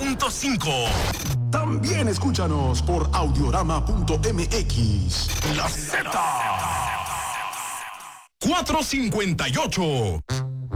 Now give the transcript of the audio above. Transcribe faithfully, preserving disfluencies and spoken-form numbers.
punto cinco. También escúchanos por audiorama punto m x. La Z. cuatrocientos cincuenta y ocho.